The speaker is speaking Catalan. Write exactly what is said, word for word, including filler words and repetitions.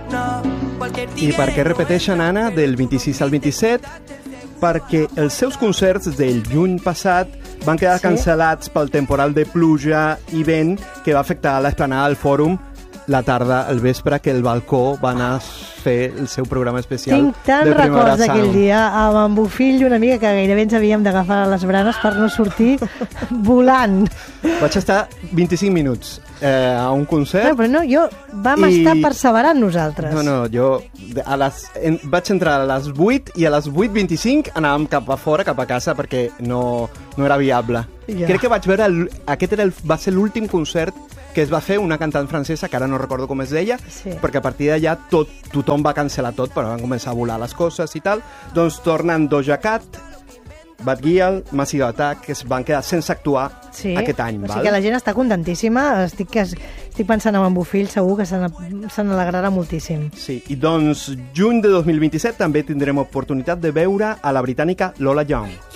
I per què repeteixen, Anna, del vint-i-sis al vint-i-set? Perquè els seus concerts del juny passat van quedar Sí? cancel·lats pel temporal de pluja i vent que va afectar l'esplanada del fòrum la tarda, al vespre, que el balcó va anar a fer el seu programa especial. Tinc tant de Primavera records d'aquell Sound. dia amb en Bufill i una mica que gairebé ens havíem d'agafar a les branes per no sortir volant. Vaig estar vint-i-cinc minuts eh, a un concert. No, però no, jo vam I- estar perseverant nosaltres. No, no, jo a les, en, vaig entrar a les vuit i a les vuit vint-i-cinc anàvem cap a fora, cap a casa, perquè no, no era viable. Ja. Crec que vaig veure, el, aquest era el, va ser l'últim concert que es va fer una cantant francesa, que ara no recordo com es deia, Sí. perquè a partir d'allà tot, tothom va cancel·lar tot, però van començar a volar les coses i tal. Doncs tornen Doja Cat, Bad Gyal, Massive Attack, que es van quedar sense actuar Sí. aquest any. O val? sigui que la gent està contentíssima. Estic, que, estic pensant en en Bufill, segur que se n'a- se n'alegrarà moltíssim. Sí, i doncs juny de dos mil vint-i-set també tindrem oportunitat de veure a la britànica Lola Young.